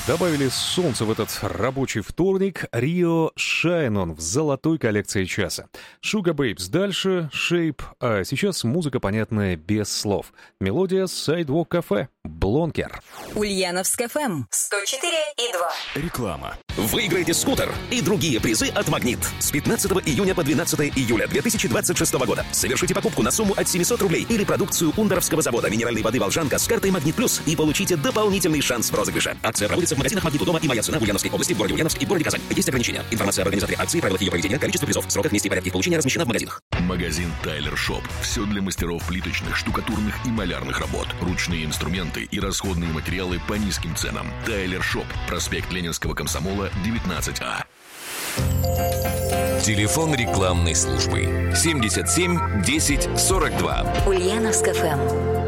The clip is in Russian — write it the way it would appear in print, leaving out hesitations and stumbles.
Добавили солнце в этот рабочий вторник. Rio Shine On в золотой коллекции часа. Sugar Babes дальше, Shape, а сейчас музыка, понятная без слов. Мелодия Sidewalk Cafe, Блонкер. Ульяновск ФМ 104,2. Реклама. Выиграйте скутер и другие призы от «Магнит». С 15 июня по 12 июля 2026 года совершите покупку на сумму от 700 рублей или продукцию Ундоровского завода минеральной воды «Волжанка» с картой «Магнит Плюс» и получите дополнительный шанс в розыгрыше. Акция проводится в магазинах «Магнит» у дома и «Моя цена» в Ульяновской области, в городе Ульяновск и в городе Казань. Есть ограничения. Информация об организаторе акции, правилах ее проведения, количестве призов, сроках, месте и порядке их получения размещена в магазинах. Магазин Тайлер Шоп. Все для мастеров плиточных, штукатурных и малярных работ. Ручные инструменты и расходные материалы по низким ценам. Тайлер Шоп. Проспект Ленинского комсомола, 19А. Телефон рекламной службы 77 10 42. Ульяновск ФМ